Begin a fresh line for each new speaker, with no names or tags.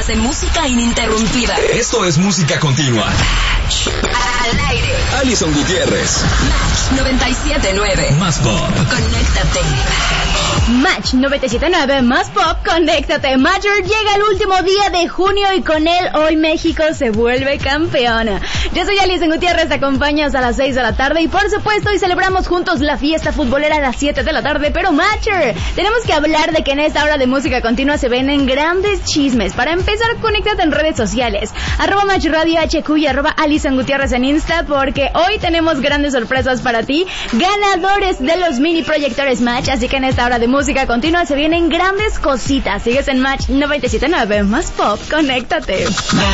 horas de música ininterrumpida.
Esto es música continua.
Al aire.
Alison Gutiérrez.
Match 97.9.
Más pop.
Conéctate.
Match 97.9, más pop, conéctate. Major llega el último día de junio y con él hoy México se vuelve campeona. Yo soy Alison Gutiérrez, te acompaño hasta las 6 de la tarde y por supuesto hoy celebramos juntos la fiesta futbolera a las 7 de la tarde. Pero Matcher, tenemos que hablar de que en esta hora de música continua se vienen grandes chismes. Para empezar, conéctate en redes sociales, @Match Radio HQ y @Alison Gutiérrez en Insta, porque hoy tenemos grandes sorpresas para ti, ganadores de los mini proyectores Match, así que en esta hora de música continua se vienen grandes cositas. Sigues en Match 97.9, más pop, conéctate.